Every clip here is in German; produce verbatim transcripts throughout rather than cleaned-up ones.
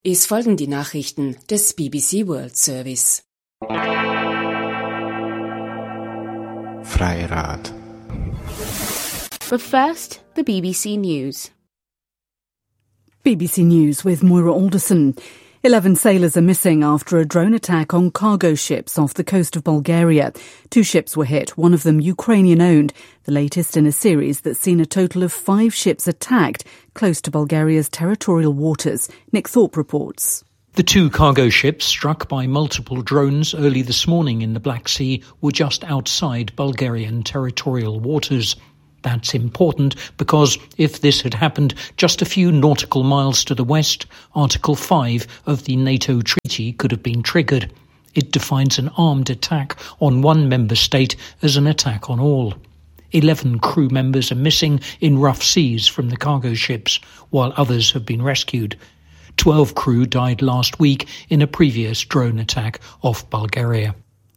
Es folgen die Nachrichten des B B C World Service. Freirad. But first, the B B C News. B B C News with Moira Alderson. Eleven sailors are missing after a drone attack on cargo ships off the coast of Bulgaria. Two ships were hit, one of them Ukrainian-owned, the latest in a series that's seen a total of five ships attacked close to Bulgaria's territorial waters. Nick Thorpe reports. The two cargo ships struck by multiple drones early this morning in the Black Sea were just outside Bulgarian territorial waters. That's important because if this had happened just a few nautical miles to the west, Article five of the NATO treaty could have been triggered. It defines an armed attack on one member state as an attack on all. Eleven crew members are missing in rough seas from the cargo ships, while others have been rescued. Twelve crew died last week in a previous drone attack off Bulgaria.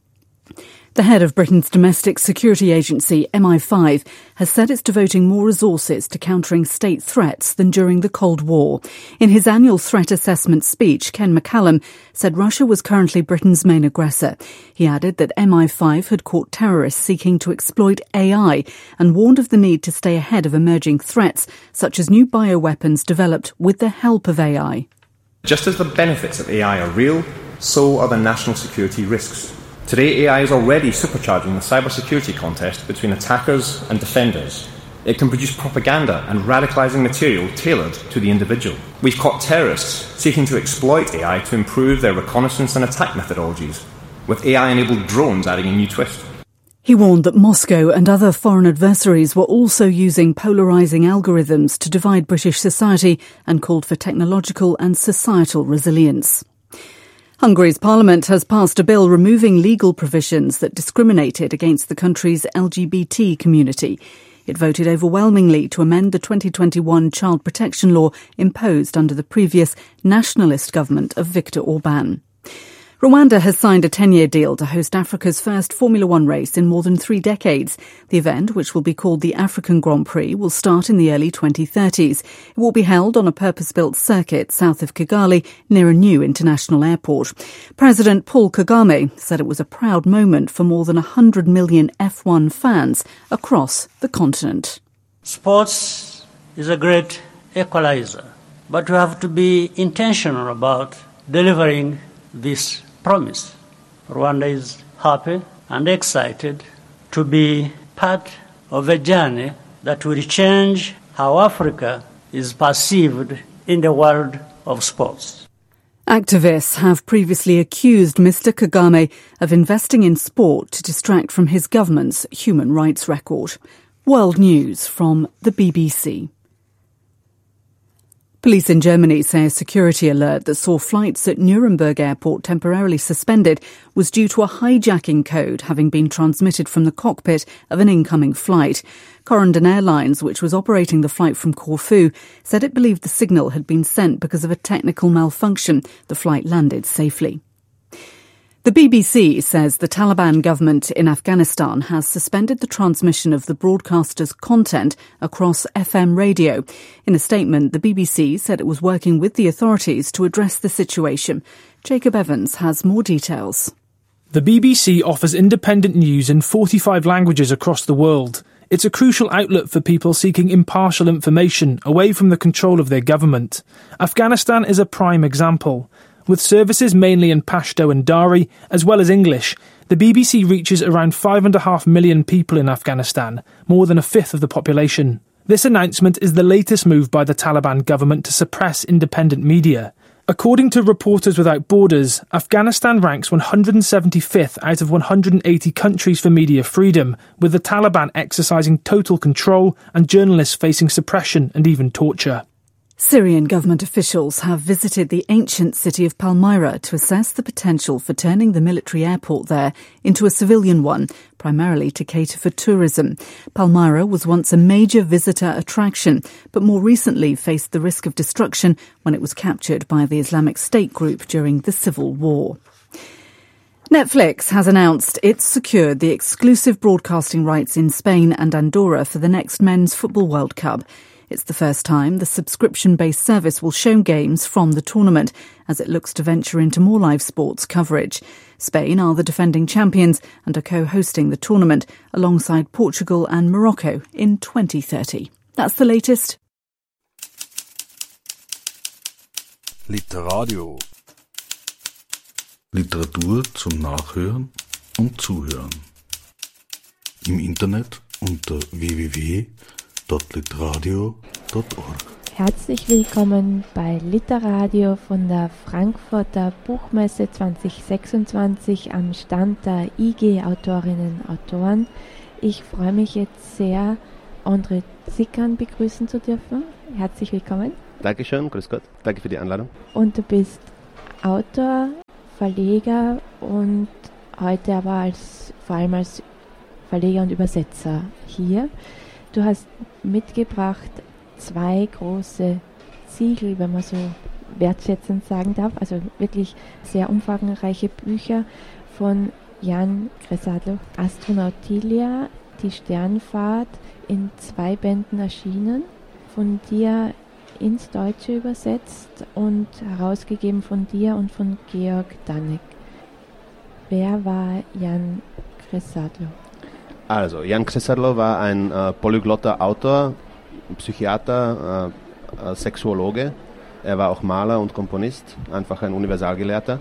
The head of Britain's domestic security agency, M I five, has said it's devoting more resources to countering state threats than during the Cold War. In his annual threat assessment speech, Ken McCallum said Russia was currently Britain's main aggressor. He added that M I five had caught terrorists seeking to exploit A I and warned of the need to stay ahead of emerging threats, such as new bioweapons developed with the help of A I. Just as the benefits of A I are real, so are the national security risks. Today, A I is already supercharging the cybersecurity contest between attackers and defenders. It can produce propaganda and radicalising material tailored to the individual. We've caught terrorists seeking to exploit A I to improve their reconnaissance and attack methodologies, with A I-enabled drones adding a new twist. He warned that Moscow and other foreign adversaries were also using polarising algorithms to divide British society and called for technological and societal resilience. Hungary's parliament has passed a bill removing legal provisions that discriminated against the country's L G B T community. It voted overwhelmingly to amend the twenty twenty-one child protection law imposed under the previous nationalist government of Viktor Orban. Rwanda has signed a ten-year deal to host Africa's first Formula One race in more than three decades. The event, which will be called the African Grand Prix, will start in the early twenty thirties. It will be held on a purpose-built circuit south of Kigali near a new international airport. President Paul Kagame said it was a proud moment for more than one hundred million F one fans across the continent. Sports is a great equalizer, but we have to be intentional about delivering this promise. Rwanda is happy and excited to be part of a journey that will change how Africa is perceived in the world of sports. Activists have previously accused Mister Kagame of investing in sport to distract from his government's human rights record. World News from the B B C. Police in Germany say a security alert that saw flights at Nuremberg Airport temporarily suspended was due to a hijacking code having been transmitted from the cockpit of an incoming flight. Corendon Airlines, which was operating the flight from Corfu, said it believed the signal had been sent because of a technical malfunction. The flight landed safely. The B B C says the Taliban government in Afghanistan has suspended the transmission of the broadcaster's content across F M radio. In a statement, the B B C said it was working with the authorities to address the situation. Jacob Evans has more details. The B B C offers independent news in forty-five languages across the world. It's a crucial outlet for people seeking impartial information away from the control of their government. Afghanistan is a prime example. With services mainly in Pashto and Dari, as well as English, the B B C reaches around five and a half million people in Afghanistan, more than a fifth of the population. This announcement is the latest move by the Taliban government to suppress independent media. According to Reporters Without Borders, Afghanistan ranks one hundred seventy-fifth out of one hundred eighty countries for media freedom, with the Taliban exercising total control and journalists facing suppression and even torture. Syrian government officials have visited the ancient city of Palmyra to assess the potential for turning the military airport there into a civilian one, primarily to cater for tourism. Palmyra was once a major visitor attraction, but more recently faced the risk of destruction when it was captured by the Islamic State group during the Civil War. Netflix has announced it's secured the exclusive broadcasting rights in Spain and Andorra for the next Men's Football World Cup. It's the first time the subscription-based service will show games from the tournament as it looks to venture into more live sports coverage. Spain are the defending champions and are co-hosting the tournament alongside Portugal and Morocco in twenty thirty. That's the latest. Literadio. Literatur zum Nachhören und Zuhören. Im Internet unter w w w punkt literadio punkt org. Herzlich willkommen bei Literadio von der Frankfurter Buchmesse zwanzig sechsundzwanzig am Stand der I G Autorinnen und Autoren. Ich freue mich jetzt sehr, André Zickern begrüßen zu dürfen. Herzlich willkommen. Dankeschön, grüß Gott. Danke für die Einladung. Und du bist Autor, Verleger und heute aber als, vor allem als Verleger und Übersetzer hier. Du hast mitgebracht zwei große Siegel, wenn man so wertschätzend sagen darf, also wirklich sehr umfangreiche Bücher von Jan Kresadlo. Astronautilia, die Sternfahrt, in zwei Bänden erschienen, von dir ins Deutsche übersetzt und herausgegeben von dir und von Georg Danek. Wer war Jan Kresadlo? Also, Jan Kresadlo war ein äh, polyglotter Autor, Psychiater, äh, äh, Sexuologe. Er war auch Maler und Komponist, einfach ein Universalgelehrter.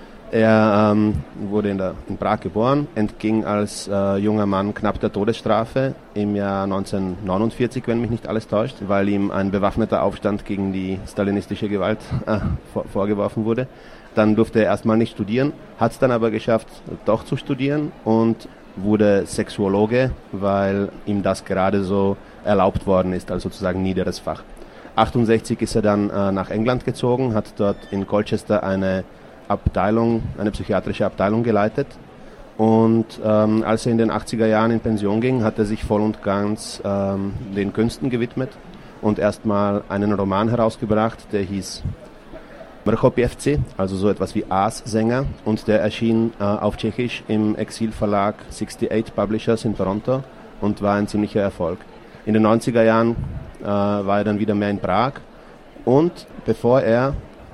Er ähm, wurde in, der, in Prag geboren, entging als äh, junger Mann knapp der Todesstrafe im Jahr neunzehnhundertneunundvierzig, wenn mich nicht alles täuscht, weil ihm ein bewaffneter Aufstand gegen die stalinistische Gewalt äh, vor, vorgeworfen wurde. Dann durfte er erstmal nicht studieren, hat es dann aber geschafft, doch zu studieren und wurde Sexuologe, weil ihm das gerade so erlaubt worden ist, also sozusagen niederes Fach. achtundsechzig ist er dann äh, nach England gezogen, hat dort in Colchester eine Abteilung, eine psychiatrische Abteilung geleitet und ähm, als er in den achtziger Jahren in Pension ging, hat er sich voll und ganz ähm, den Künsten gewidmet und erstmal einen Roman herausgebracht, der hieß Mrchopiewcy, also so etwas wie Aassänger, und der erschien äh, auf Tschechisch im Exilverlag achtundachtzig Publishers in Toronto und war ein ziemlicher Erfolg. In den neunziger Jahren äh, war er dann wieder mehr in Prag und bevor er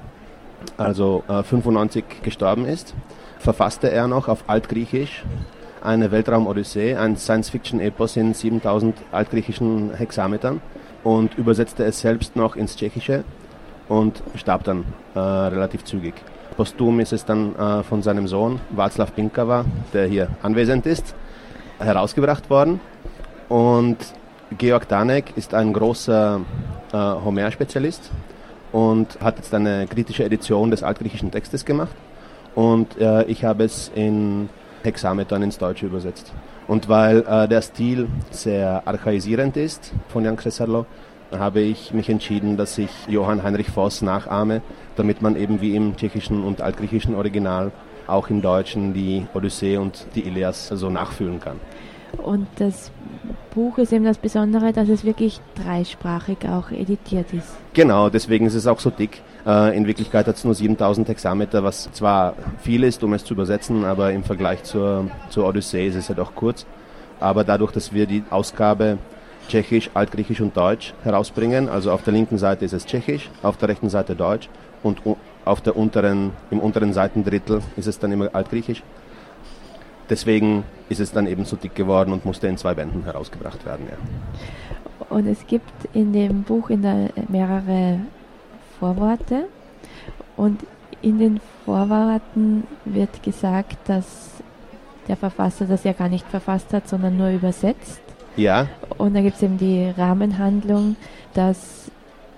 also äh, fünfundneunzig gestorben ist, verfasste er noch auf Altgriechisch eine Weltraum-Odyssee, ein Science-Fiction-Epos in siebentausend altgriechischen Hexametern und übersetzte es selbst noch ins Tschechische und starb dann äh, relativ zügig. Posthum ist es dann äh, von seinem Sohn Václav Pinkava, der hier anwesend ist, herausgebracht worden. Und Georg Danek ist ein großer äh, Homer-Spezialist und hat jetzt eine kritische Edition des altgriechischen Textes gemacht. Und äh, ich habe es in Hexametern ins Deutsche übersetzt. Und weil äh, der Stil sehr archaisierend ist von Jan Kresadlo, habe ich mich entschieden, dass ich Johann Heinrich Voss nachahme, damit man eben wie im tschechischen und altgriechischen Original auch im Deutschen die Odyssee und die Ilias so nachfühlen kann. Und das Buch ist eben das Besondere, dass es wirklich dreisprachig auch editiert ist. Genau, deswegen ist es auch so dick. Äh, in Wirklichkeit hat es nur siebentausend Hexameter, was zwar viel ist, um es zu übersetzen, aber im Vergleich zur, zur Odyssee ist es ja doch kurz. Aber dadurch, dass wir die Ausgabe Tschechisch, Altgriechisch und Deutsch herausbringen. Also auf der linken Seite ist es Tschechisch, auf der rechten Seite Deutsch und auf der unteren, im unteren Seitendrittel ist es dann immer Altgriechisch. Deswegen ist es dann eben so dick geworden und musste in zwei Bänden herausgebracht werden. Ja. Und es gibt in dem Buch in der, mehrere Vorworte und in den Vorworten wird gesagt, dass der Verfasser das ja gar nicht verfasst hat, sondern nur übersetzt. Ja. Und da gibt es eben die Rahmenhandlung, dass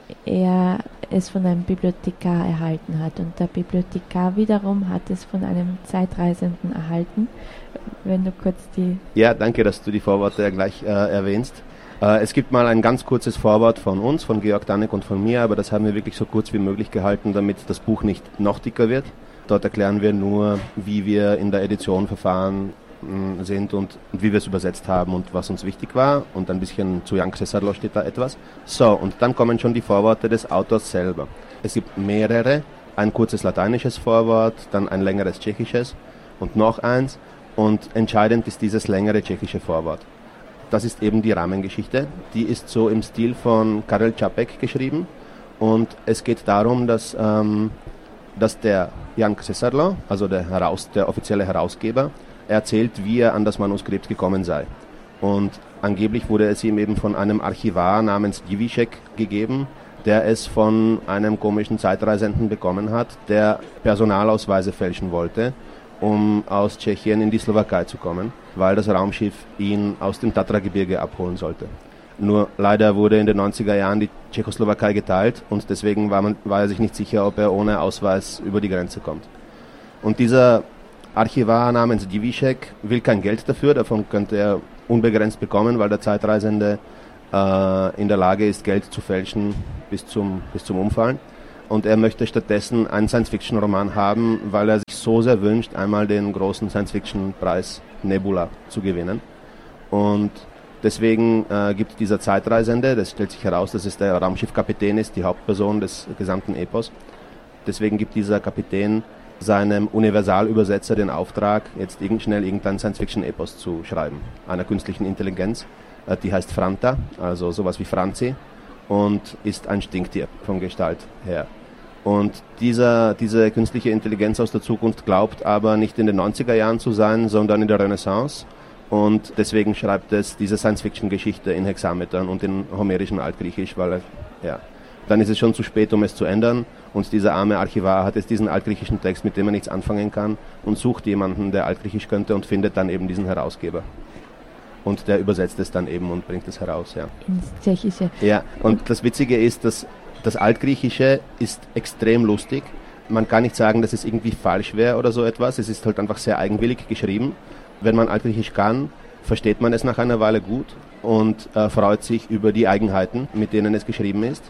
er es von einem Bibliothekar erhalten hat. Und der Bibliothekar wiederum hat es von einem Zeitreisenden erhalten. Wenn du kurz die... Ja, danke, dass du die Vorworte ja gleich äh, erwähnst. Äh, es gibt mal ein ganz kurzes Vorwort von uns, von Georg Danek und von mir, aber das haben wir wirklich so kurz wie möglich gehalten, damit das Buch nicht noch dicker wird. Dort erklären wir nur, wie wir in der Edition verfahren sind und, und wie wir es übersetzt haben und was uns wichtig war und ein bisschen zu Jan Kresadlo steht da etwas. So, und dann kommen schon die Vorworte des Autors selber. Es gibt mehrere, ein kurzes lateinisches Vorwort, dann ein längeres tschechisches und noch eins und entscheidend ist dieses längere tschechische Vorwort. das ist eben die Rahmengeschichte. Die ist so im Stil von Karel Čapek geschrieben und es geht darum, dass, ähm, dass der Jan Křesarlo, also der, Heraus, der offizielle Herausgeber, erzählt, wie er an das Manuskript gekommen sei. Und angeblich wurde es ihm eben von einem Archivar namens Divíšek gegeben, der es von einem komischen Zeitreisenden bekommen hat, der Personalausweise fälschen wollte, um aus Tschechien in die Slowakei zu kommen, weil das Raumschiff ihn aus dem Tatragebirge abholen sollte. Nur leider wurde in den neunziger Jahren die Tschechoslowakei geteilt und deswegen war, man, war er sich nicht sicher, ob er ohne Ausweis über die Grenze kommt. Und dieser Archivar namens Divíšek will kein Geld dafür, davon könnte er unbegrenzt bekommen, weil der Zeitreisende äh, in der Lage ist, Geld zu fälschen bis zum, bis zum Umfallen. Und er möchte stattdessen einen Science-Fiction-Roman haben, weil er sich so sehr wünscht, einmal den großen Science-Fiction-Preis Nebula zu gewinnen. Und deswegen äh, gibt dieser Zeitreisende, das stellt sich heraus, dass es der Raumschiffkapitän ist, die Hauptperson des gesamten Epos. Deswegen gibt dieser Kapitän seinem Universalübersetzer den Auftrag, jetzt irgend schnell irgendein Science-Fiction-Epos zu schreiben, einer künstlichen Intelligenz. Äh, die heißt Franta, also sowas wie Franzi, und ist ein Stinktier von Gestalt her. Und dieser, diese künstliche Intelligenz aus der Zukunft glaubt aber nicht in den neunziger Jahren zu sein, sondern in der Renaissance. Und deswegen schreibt es diese Science-Fiction-Geschichte in Hexametern und in homerischen Altgriechisch, weil er, ja, dann ist es schon zu spät, um es zu ändern. Und dieser arme Archivar hat jetzt diesen altgriechischen Text, mit dem er nichts anfangen kann, und sucht jemanden, der Altgriechisch könnte, und findet dann eben diesen Herausgeber. Und der übersetzt es dann eben und bringt es heraus, ja. Ins Tschechische. Ja, und das Witzige ist, dass das Altgriechische ist extrem lustig. Man kann nicht sagen, dass es irgendwie falsch wäre oder so etwas. Es ist halt einfach sehr eigenwillig geschrieben. Wenn man Altgriechisch kann, versteht man es nach einer Weile gut und äh, freut sich über die Eigenheiten, mit denen es geschrieben ist.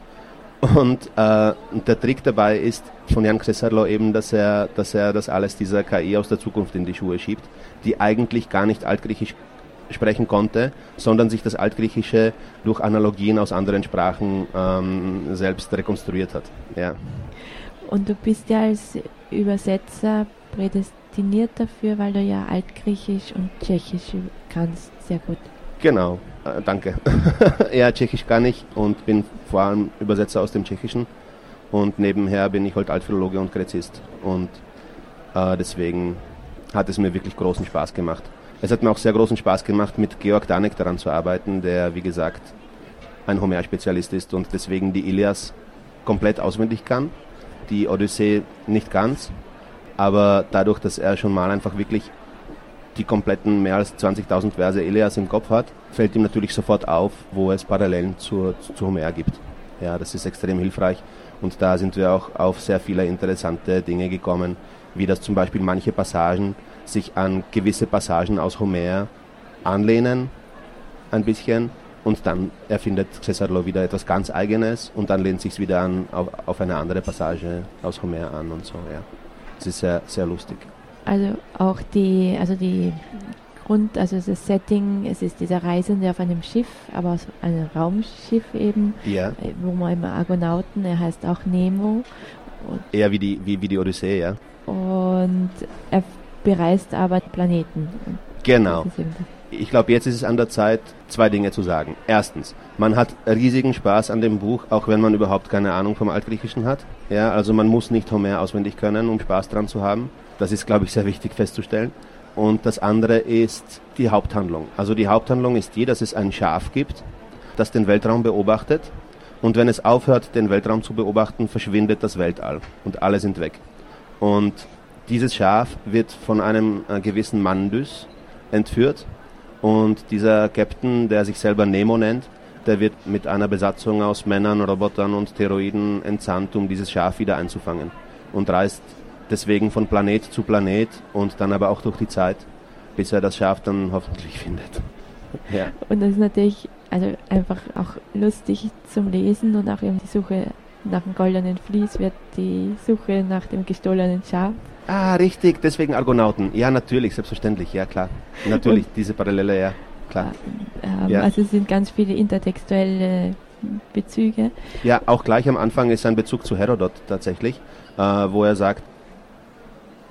Und äh, der Trick dabei ist von Jan Křesarlo eben, dass er, dass er das alles dieser K I aus der Zukunft in die Schuhe schiebt, die eigentlich gar nicht Altgriechisch sprechen konnte, sondern sich das Altgriechische durch Analogien aus anderen Sprachen ähm, selbst rekonstruiert hat. Ja. Und du bist ja als Übersetzer prädestiniert dafür, weil du ja Altgriechisch und Tschechisch kannst, sehr gut. Genau, äh, danke. Ja, Tschechisch kann ich und bin vor allem Übersetzer aus dem Tschechischen und nebenher bin ich halt Altphilologe und Gräzist und äh, deswegen hat es mir wirklich großen Spaß gemacht. Es hat mir auch sehr großen Spaß gemacht, mit Georg Danek daran zu arbeiten, der, wie gesagt, ein Homer-Spezialist ist und deswegen die Ilias komplett auswendig kann, die Odyssee nicht ganz, aber dadurch, dass er schon mal einfach wirklich die kompletten mehr als zwanzigtausend Verse Ilias im Kopf hat, fällt ihm natürlich sofort auf, wo es Parallelen zur, zu Homer gibt. Ja, das ist extrem hilfreich und da sind wir auch auf sehr viele interessante Dinge gekommen, wie dass zum Beispiel manche Passagen sich an gewisse Passagen aus Homer anlehnen, ein bisschen, und dann erfindet Křesarlo wieder etwas ganz Eigenes und dann lehnt sich wieder an auf, auf eine andere Passage aus Homer an und so, ja. Es ist sehr, sehr lustig. Also auch die, also die Grund, also das Setting, es ist dieser Reisende auf einem Schiff, aber aus einem Raumschiff eben, ja. Wo man immer Argonauten, er heißt auch Nemo. Und eher wie die, wie, wie die Odyssee, ja. Und er bereist aber Planeten. Genau. Ich glaube, jetzt ist es an der Zeit, zwei Dinge zu sagen. Erstens, man hat riesigen Spaß an dem Buch, auch wenn man überhaupt keine Ahnung vom Altgriechischen hat. Ja, also man muss nicht Homer auswendig können, um Spaß dran zu haben. Das ist, glaube ich, sehr wichtig festzustellen. Und das andere ist die Haupthandlung. Also die Haupthandlung ist die, dass es ein Schaf gibt, das den Weltraum beobachtet. Und wenn es aufhört, den Weltraum zu beobachten, verschwindet das Weltall und alle sind weg. Und dieses Schaf wird von einem äh, gewissen Mandus entführt und dieser Captain, der sich selber Nemo nennt, der wird mit einer Besatzung aus Männern, Robotern und Theroiden entsandt, um dieses Schaf wieder einzufangen und reist deswegen von Planet zu Planet und dann aber auch durch die Zeit, bis er das Schaf dann hoffentlich findet. Ja. Und das ist natürlich also einfach auch lustig zum Lesen und auch eben die Suche nach dem goldenen Vlies wird die Suche nach dem gestohlenen Schaf. Ah, richtig, deswegen Argonauten. Ja, natürlich, selbstverständlich, ja klar. Natürlich, und, diese Parallele, ja, klar. Ähm, ja. Also es sind ganz viele intertextuelle Bezüge. Ja, auch gleich am Anfang ist ein Bezug zu Herodot tatsächlich, äh, wo er sagt,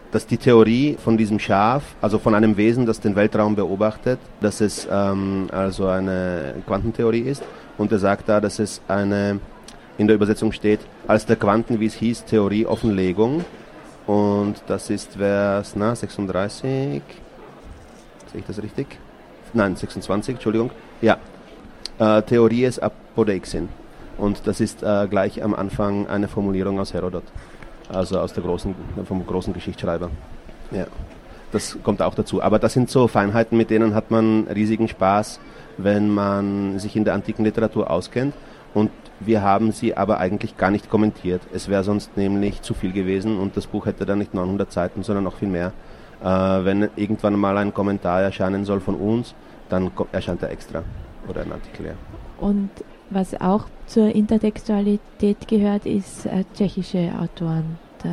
dass die Theorie von diesem Schaf, also von einem Wesen, das den Weltraum beobachtet, dass es ähm, also eine Quantentheorie ist. Und er sagt da, dass es eine, in der Übersetzung steht, als der Quanten, wie es hieß, Theorie Offenlegung. Und das ist Vers na, sechsunddreißig. Sehe ich das richtig? Nein, sechsundzwanzig, Entschuldigung. Ja, äh, Theories Apodeixin. Und das ist äh, gleich am Anfang eine Formulierung aus Herodot. Also aus der großen, vom großen Geschichtsschreiber. Ja, das kommt auch dazu. Aber das sind so Feinheiten, mit denen hat man riesigen Spaß, wenn man sich in der antiken Literatur auskennt. Und wir haben sie aber eigentlich gar nicht kommentiert. Es wäre sonst nämlich zu viel gewesen und das Buch hätte dann nicht neunhundert Seiten, sondern noch viel mehr. Äh, wenn irgendwann mal ein Kommentar erscheinen soll von uns, dann erscheint er extra oder ein Artikel. Ja. Und was auch zur Intertextualität gehört, ist äh, tschechische Autoren. Da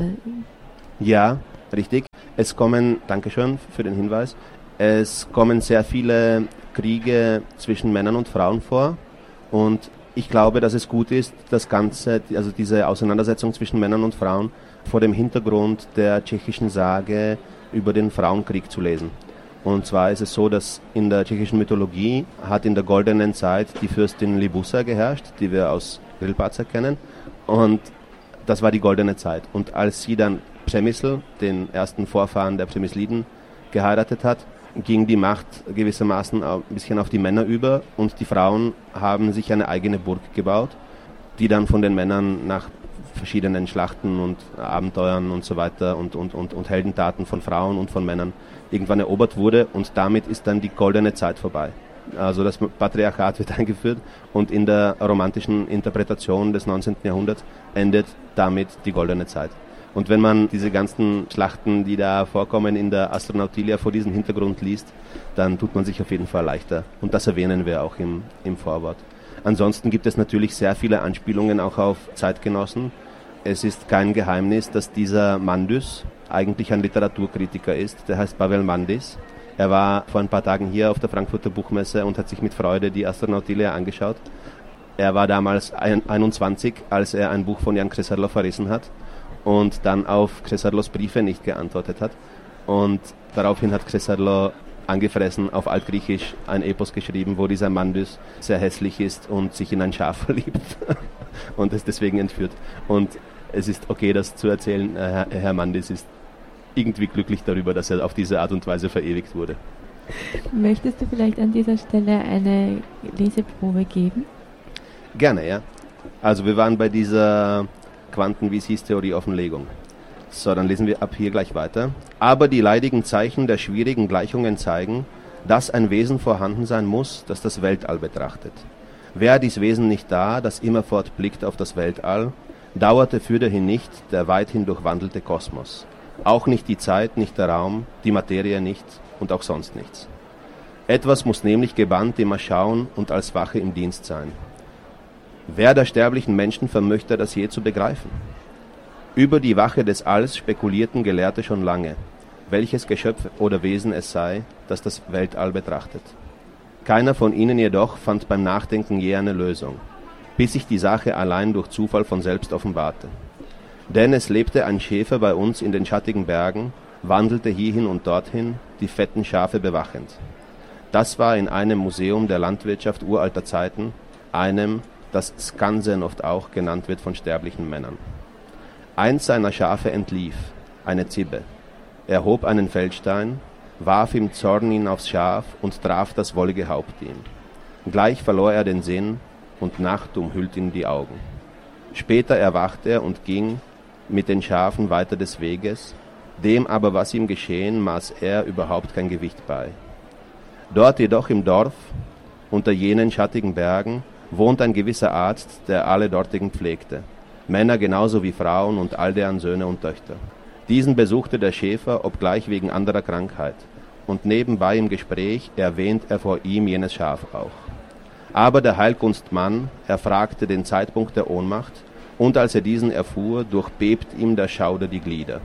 ja, richtig. Es kommen, Dankeschön für den Hinweis, es kommen sehr viele Kriege zwischen Männern und Frauen vor und ich glaube, dass es gut ist, das Ganze, also diese Auseinandersetzung zwischen Männern und Frauen vor dem Hintergrund der tschechischen Sage über den Frauenkrieg zu lesen. Und zwar ist es so, dass in der tschechischen Mythologie hat in der goldenen Zeit die Fürstin Libusa geherrscht, die wir aus Grillparzer kennen. Und das war die goldene Zeit. Und als sie dann Přemysl, den ersten Vorfahren der Přemysliden, geheiratet hat, ging die Macht gewissermaßen ein bisschen auf die Männer über und die Frauen haben sich eine eigene Burg gebaut, die dann von den Männern nach verschiedenen Schlachten und Abenteuern und so weiter und, und, und, und Heldentaten von Frauen und von Männern irgendwann erobert wurde und damit ist dann die goldene Zeit vorbei. Also das Patriarchat wird eingeführt und in der romantischen Interpretation des neunzehnten Jahrhunderts endet damit die goldene Zeit. Und wenn man diese ganzen Schlachten, die da vorkommen in der Astronautilia vor diesem Hintergrund liest, dann tut man sich auf jeden Fall leichter. Und das erwähnen wir auch im, im Vorwort. Ansonsten gibt es natürlich sehr viele Anspielungen auch auf Zeitgenossen. Es ist kein Geheimnis, dass dieser Mandys eigentlich ein Literaturkritiker ist. Der heißt Pavel Mandys. Er war vor ein paar Tagen hier auf der Frankfurter Buchmesse und hat sich mit Freude die Astronautilia angeschaut. Er war damals einundzwanzig, als er ein Buch von Jan Kresarlo verrissen hat und dann auf Kresarlos Briefe nicht geantwortet hat. Und daraufhin hat Kresarlo angefressen auf Altgriechisch ein Epos geschrieben, wo dieser Mandys sehr hässlich ist und sich in ein Schaf verliebt und es deswegen entführt. Und es ist okay, das zu erzählen. Herr, Herr Mandys ist irgendwie glücklich darüber, dass er auf diese Art und Weise verewigt wurde. Möchtest du vielleicht an dieser Stelle eine Leseprobe geben? Gerne, ja. Also wir waren bei dieser Quanten-Wie-es-hieß-Theorie-Offenlegung. So, dann lesen wir ab hier gleich weiter. Aber die leidigen Zeichen der schwierigen Gleichungen zeigen, dass ein Wesen vorhanden sein muss, das das Weltall betrachtet. Wäre dies Wesen nicht da, das immerfort blickt auf das Weltall, dauerte fürderhin nicht der weithin durchwandelte Kosmos. Auch nicht die Zeit, nicht der Raum, die Materie nicht und auch sonst nichts. Etwas muss nämlich gebannt immer schauen und als Wache im Dienst sein. Wer der sterblichen Menschen vermöchte, das je zu begreifen? Über die Wache des Alls spekulierten Gelehrte schon lange, welches Geschöpf oder Wesen es sei, das das Weltall betrachtet. Keiner von ihnen jedoch fand beim Nachdenken je eine Lösung, bis sich die Sache allein durch Zufall von selbst offenbarte. Denn es lebte ein Schäfer bei uns in den schattigen Bergen, wandelte hierhin und dorthin, die fetten Schafe bewachend. Das war in einem Museum der Landwirtschaft uralter Zeiten, einem, das Skansen oft auch genannt wird von sterblichen Männern. Eins seiner Schafe entlief, eine Zibbe. Er hob einen Feldstein, warf ihm Zorn ihn aufs Schaf und traf das wollige Haupt ihm. Gleich verlor er den Sinn und Nacht umhüllt ihn die Augen. Später erwachte er und ging mit den Schafen weiter des Weges, dem aber, was ihm geschehen, maß er überhaupt kein Gewicht bei. Dort jedoch im Dorf, unter jenen schattigen Bergen, wohnt ein gewisser Arzt, der alle dortigen pflegte. Männer genauso wie Frauen und all deren Söhne und Töchter. Diesen besuchte der Schäfer, obgleich wegen anderer Krankheit, und nebenbei im Gespräch erwähnt er vor ihm jenes Schaf auch. Aber der Heilkunstmann erfragte den Zeitpunkt der Ohnmacht, und als er diesen erfuhr, durchbebt ihm der Schauder die Glieder.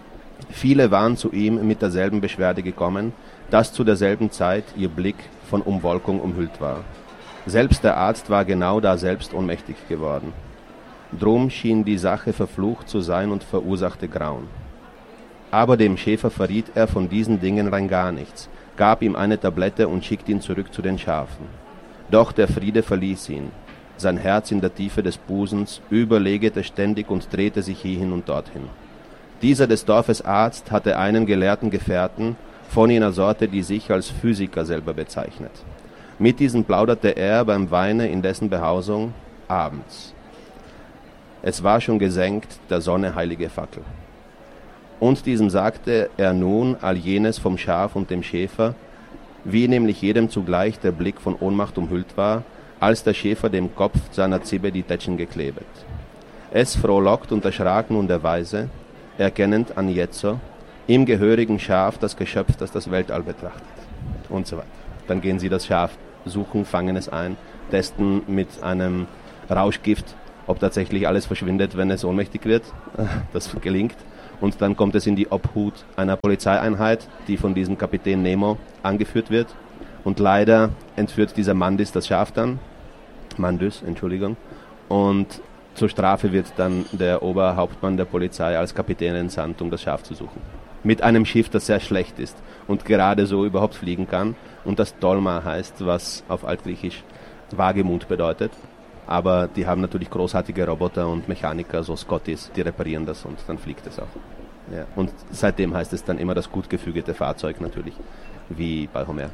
Viele waren zu ihm mit derselben Beschwerde gekommen, dass zu derselben Zeit ihr Blick von Umwolkung umhüllt war. Selbst der Arzt war genau da selbst ohnmächtig geworden. Drum schien die Sache verflucht zu sein und verursachte Grauen. Aber dem Schäfer verriet er von diesen Dingen rein gar nichts, gab ihm eine Tablette und schickte ihn zurück zu den Schafen. Doch der Friede verließ ihn. Sein Herz in der Tiefe des Busens überlegete ständig und drehte sich hierhin und dorthin. Dieser des Dorfes Arzt hatte einen gelehrten Gefährten von jener Sorte, die sich als Physiker selber bezeichnet. Mit diesem plauderte er beim Weine in dessen Behausung abends. Es war schon gesenkt, der Sonne heilige Fackel. Und diesem sagte er nun all jenes vom Schaf und dem Schäfer, wie nämlich jedem zugleich der Blick von Ohnmacht umhüllt war, als der Schäfer dem Kopf seiner Zibbe die Tätschen geklebet. Es frohlockt und erschrak nun der Weise, erkennend an jetzo, im gehörigen Schaf das Geschöpf, das das Weltall betrachtet. Und so weiter. Dann gehen sie das Schaf suchen, fangen es ein, testen mit einem Rauschgift, ob tatsächlich alles verschwindet, wenn es ohnmächtig wird. Das gelingt. Und dann kommt es in die Obhut einer Polizeieinheit, die von diesem Kapitän Nemo angeführt wird. Und leider entführt dieser Mandis das Schaf dann, Mandus, Entschuldigung, und zur Strafe wird dann der Oberhauptmann der Polizei als Kapitän entsandt, um das Schaf zu suchen. Mit einem Schiff, das sehr schlecht ist und gerade so überhaupt fliegen kann und das Dolma heißt, was auf Altgriechisch Wagemut bedeutet. Aber die haben natürlich großartige Roboter und Mechaniker, so Scottis, die reparieren das und dann fliegt es auch. Ja. Und seitdem heißt es dann immer das gut gefügete Fahrzeug natürlich, wie bei Homer.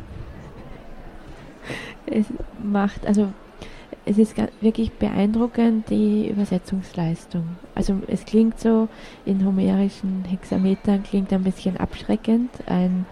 Es macht, also es ist wirklich beeindruckend, die Übersetzungsleistung. Also es klingt so, in homerischen Hexametern klingt ein bisschen abschreckend, ein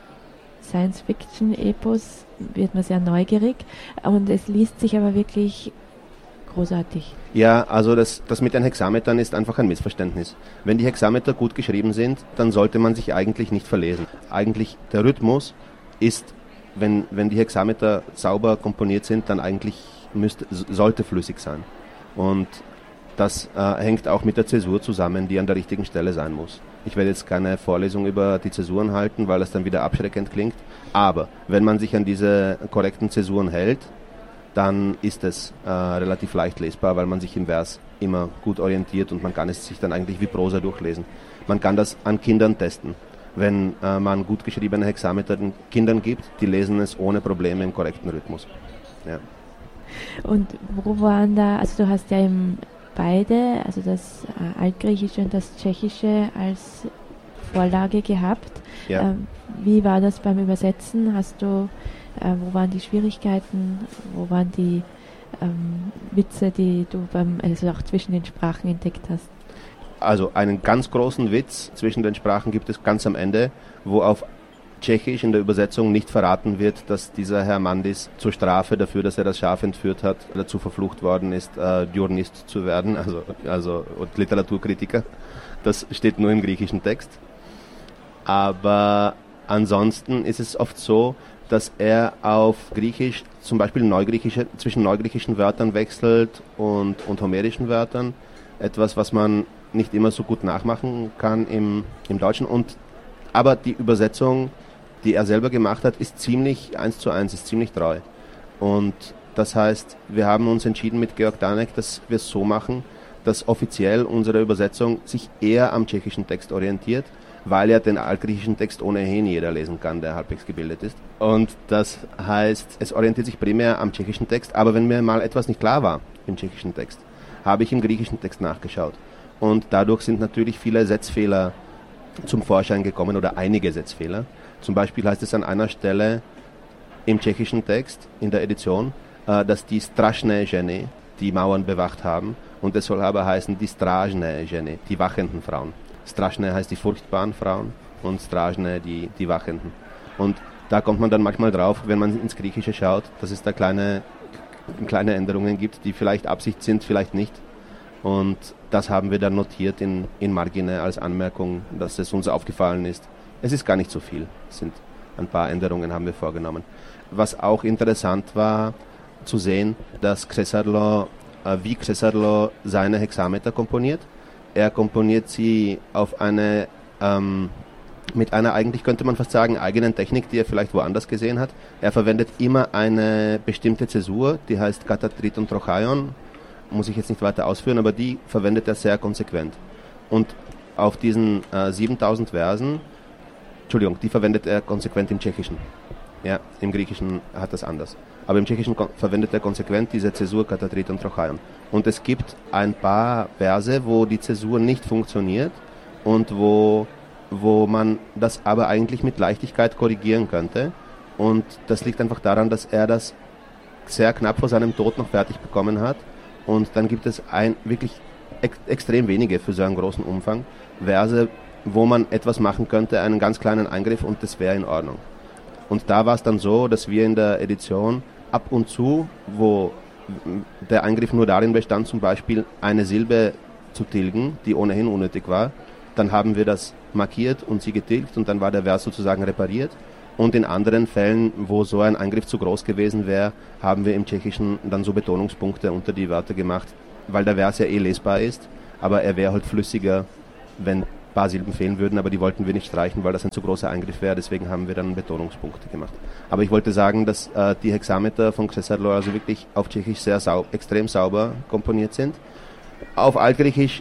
Science-Fiction-Epos, wird man sehr neugierig und es liest sich aber wirklich großartig. Ja, also das, das mit den Hexametern ist einfach ein Missverständnis. Wenn die Hexameter gut geschrieben sind, dann sollte man sich eigentlich nicht verlesen. Eigentlich der Rhythmus ist, wenn, wenn die Hexameter sauber komponiert sind, dann eigentlich müsste, sollte flüssig sein. Und das äh, hängt auch mit der Zäsur zusammen, die an der richtigen Stelle sein muss. Ich werde jetzt keine Vorlesung über die Zäsuren halten, weil das dann wieder abschreckend klingt. Aber wenn man sich an diese korrekten Zäsuren hält, dann ist es äh, relativ leicht lesbar, weil man sich im Vers immer gut orientiert und man kann es sich dann eigentlich wie Prosa durchlesen. Man kann das an Kindern testen. Wenn äh, man gut geschriebene Hexameter den Kindern gibt, die lesen es ohne Probleme im korrekten Rhythmus. Ja. Und wo waren da, also du hast ja eben beide, also das äh, Altgriechische und das Tschechische als Vorlage gehabt. Ja. Ähm, wie war das beim Übersetzen? Hast du Äh, wo waren die Schwierigkeiten, wo waren die ähm, Witze, die du beim, also auch zwischen den Sprachen entdeckt hast? Also einen ganz großen Witz zwischen den Sprachen gibt es ganz am Ende, wo auf Tschechisch in der Übersetzung nicht verraten wird, dass dieser Herr Mandis zur Strafe dafür, dass er das Schaf entführt hat, dazu verflucht worden ist, äh, Journalist zu werden, also, also Literaturkritiker. Das steht nur im griechischen Text. Aber ansonsten ist es oft so, dass er auf Griechisch zum Beispiel neugriechische, zwischen neugriechischen Wörtern wechselt und, und homerischen Wörtern. Etwas, was man nicht immer so gut nachmachen kann im, im Deutschen. Und, aber die Übersetzung, die er selber gemacht hat, ist ziemlich eins zu eins, ist ziemlich treu. Und das heißt, wir haben uns entschieden mit Georg Danek, dass wir es so machen, dass offiziell unsere Übersetzung sich eher am tschechischen Text orientiert, weil ja den altgriechischen Text ohnehin jeder lesen kann, der halbwegs gebildet ist. Und das heißt, es orientiert sich primär am tschechischen Text, aber wenn mir mal etwas nicht klar war im tschechischen Text, habe ich im griechischen Text nachgeschaut. Und dadurch sind natürlich viele Setzfehler zum Vorschein gekommen oder einige Setzfehler. Zum Beispiel heißt es an einer Stelle im tschechischen Text, in der Edition, dass die Strašné ženy die Mauern bewacht haben und es soll aber heißen die Strážné ženy, die wachenden Frauen. Strašné heißt die furchtbaren Frauen und Strážné die, die Wachenden. Und da kommt man dann manchmal drauf, wenn man ins Griechische schaut, dass es da kleine, kleine Änderungen gibt, die vielleicht Absicht sind, vielleicht nicht. Und das haben wir dann notiert in, in Margine als Anmerkung, dass es uns aufgefallen ist. Es ist gar nicht so viel, es sind ein paar Änderungen haben wir vorgenommen. Was auch interessant war, zu sehen, dass Křesarlo, äh, wie Křesarlo seine Hexameter komponiert. Er komponiert sie auf eine, ähm, mit einer eigentlich könnte man fast sagen, eigenen Technik, die er vielleicht woanders gesehen hat. Er verwendet immer eine bestimmte Zäsur, die heißt Katatriton Trochaion, muss ich jetzt nicht weiter ausführen, aber die verwendet er sehr konsequent. Und auf diesen äh, siebentausend Versen, Entschuldigung, die verwendet er konsequent im Tschechischen. Ja, im Griechischen hat das anders. Aber im Tschechischen kon- verwendet er konsequent diese Zäsur Katatrit Trochaion. Und es gibt ein paar Verse, wo die Zäsur nicht funktioniert und wo, wo man das aber eigentlich mit Leichtigkeit korrigieren könnte. Und das liegt einfach daran, dass er das sehr knapp vor seinem Tod noch fertig bekommen hat. Und dann gibt es ein, wirklich ex- extrem wenige für so einen großen Umfang Verse, wo man etwas machen könnte, einen ganz kleinen Eingriff, und das wäre in Ordnung. Und da war es dann so, dass wir in der Edition ab und zu, wo der Eingriff nur darin bestand, zum Beispiel eine Silbe zu tilgen, die ohnehin unnötig war, dann haben wir das markiert und sie getilgt und dann war der Vers sozusagen repariert. Und in anderen Fällen, wo so ein Eingriff zu groß gewesen wäre, haben wir im Tschechischen dann so Betonungspunkte unter die Wörter gemacht, weil der Vers ja eh lesbar ist, aber er wäre halt flüssiger, wenn ein paar Silben fehlen würden, aber die wollten wir nicht streichen, weil das ein zu großer Eingriff wäre, deswegen haben wir dann Betonungspunkte gemacht. Aber ich wollte sagen, dass äh, die Hexameter von Křesadlo also wirklich auf Tschechisch sehr sau- extrem sauber komponiert sind. Auf Altgriechisch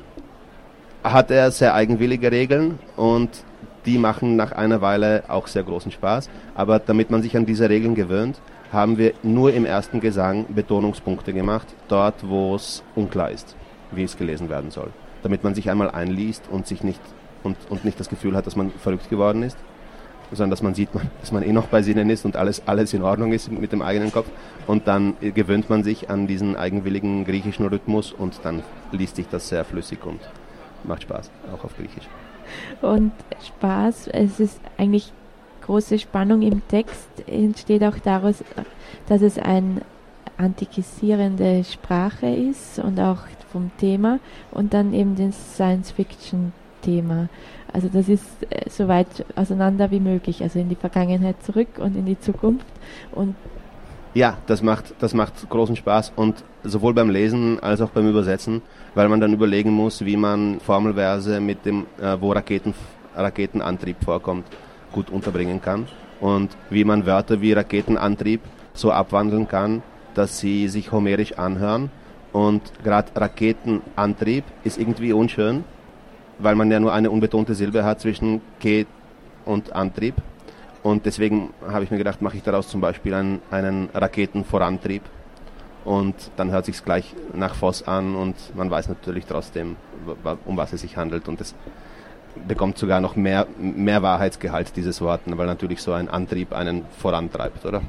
hat er sehr eigenwillige Regeln und die machen nach einer Weile auch sehr großen Spaß. Aber damit man sich an diese Regeln gewöhnt, haben wir nur im ersten Gesang Betonungspunkte gemacht, dort wo es unklar ist, wie es gelesen werden soll. Damit man sich einmal einliest und sich nicht und, und nicht das Gefühl hat, dass man verrückt geworden ist, sondern dass man sieht, dass man eh noch bei Sinnen ist und alles, alles in Ordnung ist mit dem eigenen Kopf. Und dann gewöhnt man sich an diesen eigenwilligen griechischen Rhythmus und dann liest sich das sehr flüssig und macht Spaß, auch auf Griechisch. Und Spaß, es ist eigentlich große Spannung im Text, entsteht auch daraus, dass es eine antikisierende Sprache ist und auch vom Thema und dann eben das Science-Fiction-Thema. Also das ist äh, so weit auseinander wie möglich, also in die Vergangenheit zurück und in die Zukunft. Und ja, das macht, das macht großen Spaß und sowohl beim Lesen als auch beim Übersetzen, weil man dann überlegen muss, wie man Formelverse mit dem, äh, wo Raketen, Raketenantrieb vorkommt, gut unterbringen kann und wie man Wörter wie Raketenantrieb so abwandeln kann, dass sie sich homerisch anhören. Und gerade Raketenantrieb ist irgendwie unschön, weil man ja nur eine unbetonte Silbe hat zwischen Ke und Antrieb. Und deswegen habe ich mir gedacht, mache ich daraus zum Beispiel einen, einen Raketenvorantrieb. Und dann hört sich's gleich nach Voss an und man weiß natürlich trotzdem, um was es sich handelt. Und es bekommt sogar noch mehr, mehr Wahrheitsgehalt, dieses Wort, weil natürlich so ein Antrieb einen vorantreibt, oder?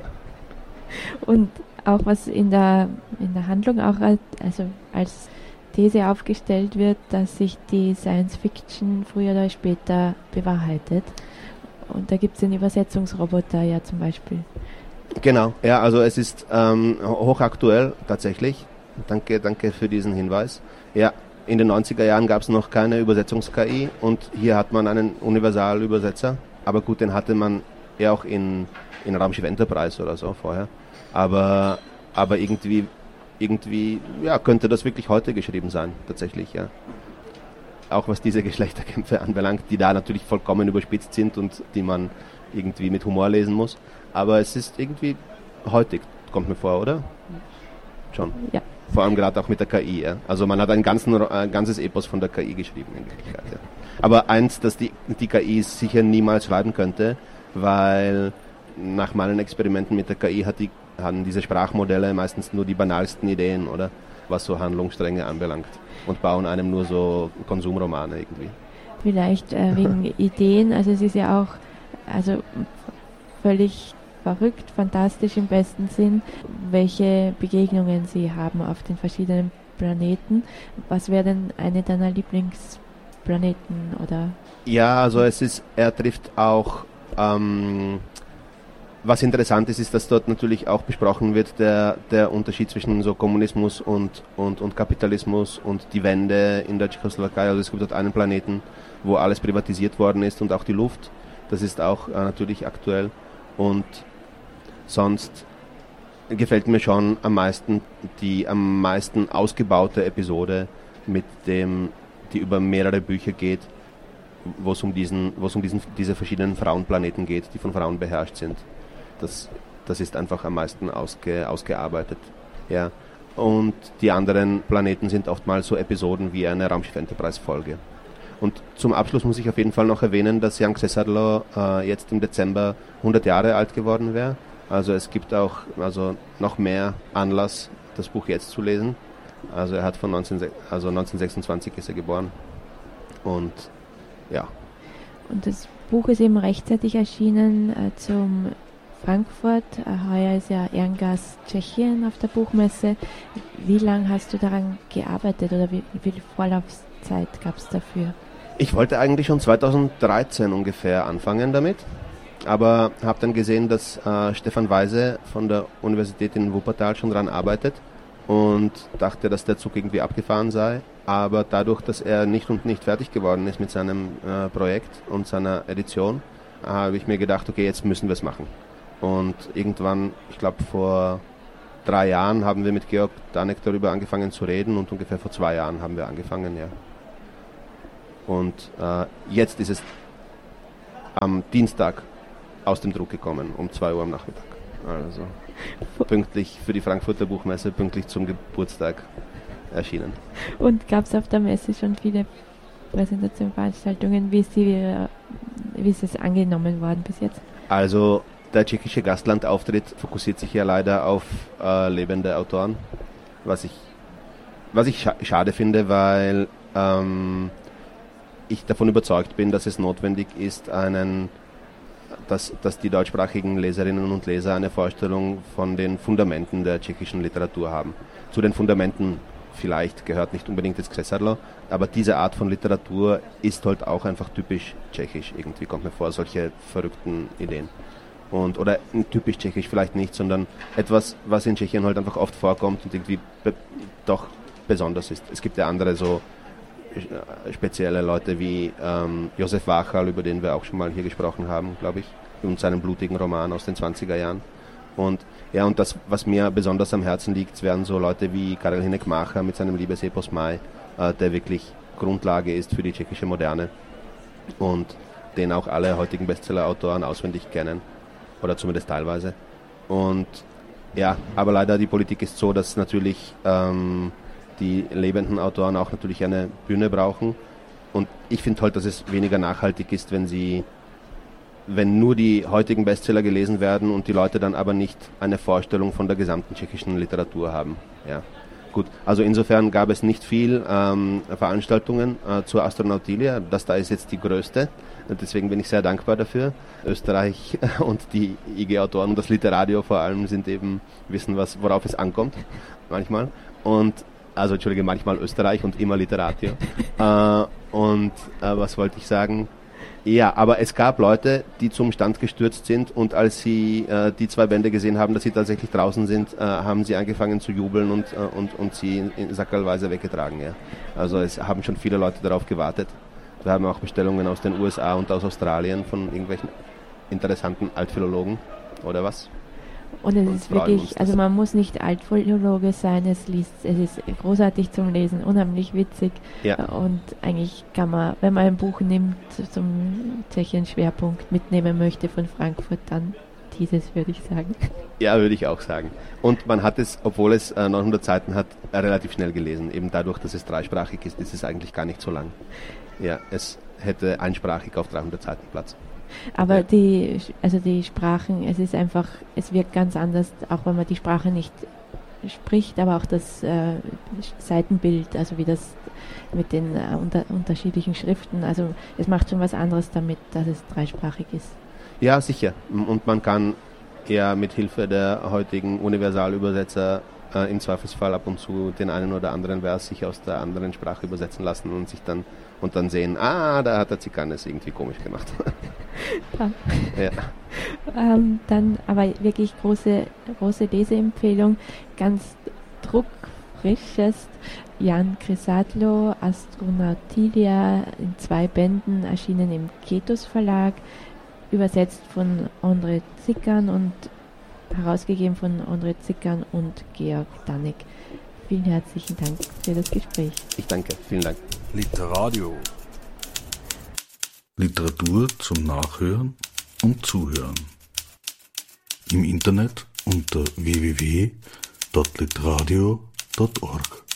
Und auch was in der, in der Handlung auch als, also als These aufgestellt wird, dass sich die Science-Fiction früher oder später bewahrheitet. Und da gibt es den Übersetzungsroboter ja zum Beispiel. Genau, ja, also es ist ähm, hochaktuell tatsächlich. Danke, danke für diesen Hinweis. Ja, in den neunziger Jahren gab es noch keine Übersetzungs-K I und hier hat man einen Universalübersetzer. Aber gut, den hatte man ja auch in, in Raumschiff Enterprise oder so vorher. Aber, aber irgendwie, irgendwie ja, könnte das wirklich heute geschrieben sein, tatsächlich, ja. Auch was diese Geschlechterkämpfe anbelangt, die da natürlich vollkommen überspitzt sind und die man irgendwie mit Humor lesen muss. Aber es ist irgendwie heutig, kommt mir vor, oder? Schon. Ja. Vor allem gerade auch mit der K I, ja. Also man hat ein, ganzen, ein ganzes Epos von der K I geschrieben in Wirklichkeit, ja. Aber eins, das die, die K I sicher niemals schreiben könnte, weil nach meinen Experimenten mit der K I hat die, haben diese Sprachmodelle meistens nur die banalsten Ideen, oder? Was so Handlungsstränge anbelangt. Und bauen einem nur so Konsumromane irgendwie. Vielleicht äh, wegen Ideen, also es ist ja auch also völlig verrückt, fantastisch im besten Sinn, welche Begegnungen sie haben auf den verschiedenen Planeten. Was wäre denn eine deiner Lieblingsplaneten, oder? Ja, also es ist, er trifft auch, ähm, was interessant ist, ist, dass dort natürlich auch besprochen wird, der, der Unterschied zwischen so Kommunismus und, und, und Kapitalismus und die Wende in der Tschechoslowakei. Also es gibt dort einen Planeten, wo alles privatisiert worden ist und auch die Luft. Das ist auch äh, natürlich aktuell. Und sonst gefällt mir schon am meisten die am meisten ausgebaute Episode, mit dem, die über mehrere Bücher geht, wo es um diesen, wo es um diesen, diese verschiedenen Frauenplaneten geht, die von Frauen beherrscht sind. Das, das ist einfach am meisten ausge, ausgearbeitet. Ja. Und die anderen Planeten sind oftmals so Episoden wie eine Raumschiff Enterprise-Folge. Und zum Abschluss muss ich auf jeden Fall noch erwähnen, dass Jan Kresadlo äh, jetzt im Dezember hundert Jahre alt geworden wäre. Also es gibt auch also noch mehr Anlass, das Buch jetzt zu lesen. Also er hat von neunzehn, also neunzehnhundertsechsundzwanzig ist er geboren. Und ja. Und das Buch ist eben rechtzeitig erschienen äh, zum Frankfurt. Äh, heuer ist ja Ehrengast Tschechien auf der Buchmesse. Wie lange hast du daran gearbeitet oder wie, wie viel Vorlaufzeit gab es dafür? Ich wollte eigentlich schon zweitausenddreizehn ungefähr anfangen damit, aber habe dann gesehen, dass äh, Stefan Weise von der Universität in Wuppertal schon daran arbeitet und dachte, dass der Zug irgendwie abgefahren sei. Aber dadurch, dass er nicht und nicht fertig geworden ist mit seinem äh, Projekt und seiner Edition, habe ich mir gedacht, okay, jetzt müssen wir es machen. Und irgendwann, ich glaube vor drei Jahren, haben wir mit Georg Danek darüber angefangen zu reden und ungefähr vor zwei Jahren haben wir angefangen, ja. Und äh, jetzt ist es am Dienstag aus dem Druck gekommen, um zwei Uhr am Nachmittag. Also pünktlich für die Frankfurter Buchmesse, pünktlich zum Geburtstag erschienen. Und gab es auf der Messe schon viele Präsentationen, Veranstaltungen? Wie ist, die, wie ist es angenommen worden bis jetzt? Also der tschechische Gastlandauftritt fokussiert sich ja leider auf äh, lebende Autoren, was ich, was ich scha- schade finde, weil ähm, ich davon überzeugt bin, dass es notwendig ist, einen, dass, dass die deutschsprachigen Leserinnen und Leser eine Vorstellung von den Fundamenten der tschechischen Literatur haben. Zu den Fundamenten vielleicht gehört nicht unbedingt das Kresadlo, aber diese Art von Literatur ist halt auch einfach typisch tschechisch. Irgendwie kommt mir vor, solche verrückten Ideen. Und, oder typisch tschechisch vielleicht nicht, sondern etwas, was in Tschechien halt einfach oft vorkommt und irgendwie be- doch besonders ist. Es gibt ja andere so spezielle Leute wie ähm, Josef Wachal, über den wir auch schon mal hier gesprochen haben, glaube ich, und seinen blutigen Roman aus den zwanziger Jahren. Und ja, und das, was mir besonders am Herzen liegt, wären so Leute wie Karel Hynek-Mácha mit seinem Liebesepos Mai, äh, der wirklich Grundlage ist für die tschechische Moderne und den auch alle heutigen Bestseller-Autoren auswendig kennen, oder zumindest teilweise. Und ja, aber leider die Politik ist so, dass natürlich ähm, die lebenden Autoren auch natürlich eine Bühne brauchen. Und ich finde halt, dass es weniger nachhaltig ist, wenn sie, wenn nur die heutigen Bestseller gelesen werden und die Leute dann aber nicht eine Vorstellung von der gesamten tschechischen Literatur haben. Ja. Gut, also insofern gab es nicht viel ähm, Veranstaltungen äh, zur Astronautilia. Das da ist jetzt die größte. Deswegen bin ich sehr dankbar dafür. Österreich und die I G-Autoren und das Literadio vor allem sind eben, wissen, was, worauf es ankommt. Manchmal. Und Also, entschuldige, manchmal Österreich und immer Literatio. äh, und äh, was wollte ich sagen? Ja, aber es gab Leute, die zum Stand gestürzt sind und als sie äh, die zwei Bände gesehen haben, dass sie tatsächlich draußen sind, äh, haben sie angefangen zu jubeln und, äh, und, und sie in, in sackerlweise weggetragen. Ja. Also es haben schon viele Leute darauf gewartet. Wir haben auch Bestellungen aus den U S A und aus Australien von irgendwelchen interessanten Altphilologen oder was. Und es ist wirklich, also man muss nicht Altphilologe sein, es liest, es ist großartig zum Lesen, unheimlich witzig. Ja. Und eigentlich kann man, wenn man ein Buch nimmt, zum Tschechien-Schwerpunkt mitnehmen möchte von Frankfurt, dann dieses, würde ich sagen. Ja, würde ich auch sagen. Und man hat es, obwohl es äh, neunhundert Seiten hat, äh, relativ schnell gelesen. Eben dadurch, dass es dreisprachig ist, ist es eigentlich gar nicht so lang. Ja, es hätte einsprachig auf dreihundert Seiten Platz. Aber ja. die, also die Sprachen, es ist einfach, es wirkt ganz anders, auch wenn man die Sprache nicht spricht, aber auch das äh, Seitenbild, also wie das mit den äh, unter, unterschiedlichen Schriften, also es macht schon was anderes damit, dass es dreisprachig ist. Ja, sicher. Und man kann eher mit Hilfe der heutigen Universalübersetzer äh, im Zweifelsfall ab und zu den einen oder anderen Vers sich aus der anderen Sprache übersetzen lassen und sich dann und dann sehen, ah, da hat der Zikanes irgendwie komisch gemacht. Ja. Ja. Ähm, dann aber wirklich große, große Leseempfehlung, ganz druckfrisches Jan Kresadlo, Astronautilia in zwei Bänden, erschienen im Ketos Verlag, übersetzt von André Zickern und herausgegeben von André Zickern und Georg Danek. Vielen herzlichen Dank für das Gespräch. Ich danke, vielen Dank. Literadio. Literatur zum Nachhören und Zuhören. Im Internet unter w w w punkt literadio punkt org.